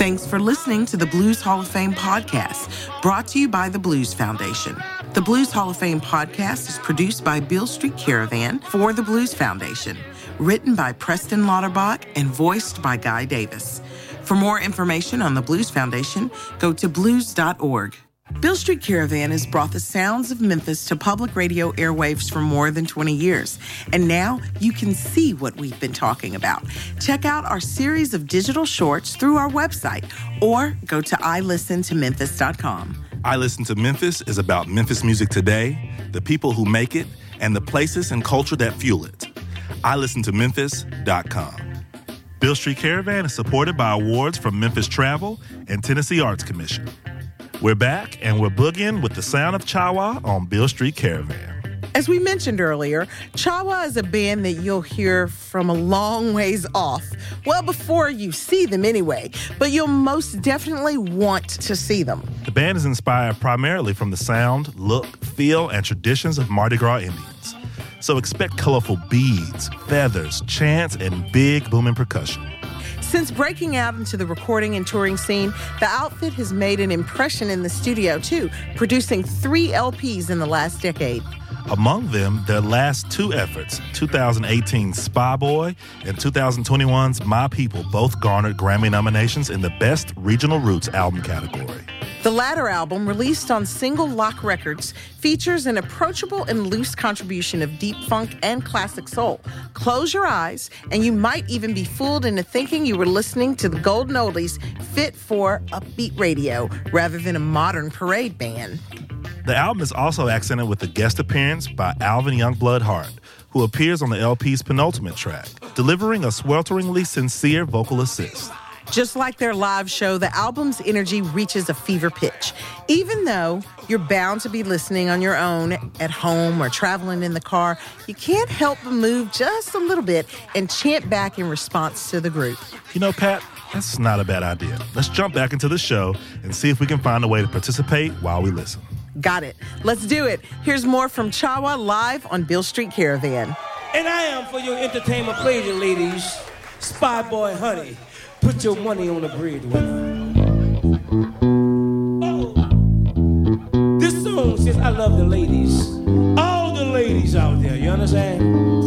Thanks for listening to the Blues Hall of Fame podcast, brought to you by the Blues Foundation. The Blues Hall of Fame podcast is produced by Beale Street Caravan for the Blues Foundation, written by Preston Lauterbach and voiced by Guy Davis. For more information on the Blues Foundation, go to blues.org. Beale Street Caravan has brought the sounds of Memphis to public radio airwaves for more than 20 years. And now you can see what we've been talking about. Check out our series of digital shorts through our website or go to ilistentomemphis.com. I Listen to Memphis is about Memphis music today, the people who make it, and the places and culture that fuel it. ilistentomemphis.com. Beale Street Caravan is supported by awards from Memphis Travel and Tennessee Arts Commission. We're back, and we're boogieing with the sound of Chawa on Beale Street Caravan. As we mentioned earlier, Chawa is a band that you'll hear from a long ways off. Well, before you see them anyway, but you'll most definitely want to see them. The band is inspired primarily from the sound, look, feel, and traditions of Mardi Gras Indians. So expect colorful beads, feathers, chants, and big booming percussion. Since breaking out into the recording and touring scene, the outfit has made an impression in the studio, too, producing 3 LPs in the last decade. Among them, their last 2 efforts, 2018's Spy Boy and 2021's My People, both garnered Grammy nominations in the Best Regional Roots album category. The latter album, released on Single Lock Records, features an approachable and loose contribution of deep funk and classic soul. Close your eyes, and you might even be fooled into thinking you were listening to the golden oldies fit for upbeat radio rather than a modern parade band. The album is also accented with a guest appearance by Alvin Youngblood Hart, who appears on the LP's penultimate track, delivering a swelteringly sincere vocal assist. Just like their live show, the album's energy reaches a fever pitch. Even though you're bound to be listening on your own at home or traveling in the car, you can't help but move just a little bit and chant back in response to the group. You know, Pat, that's not a bad idea. Let's jump back into the show and see if we can find a way to participate while we listen. Got it. Let's do it. Here's more from Chawa live on Beale Street Caravan. And I am, for your entertainment pleasure, ladies, Spy Boy Honey. Put your money on the breadwinner. Oh, this song says I love the ladies. All the ladies out there, you understand?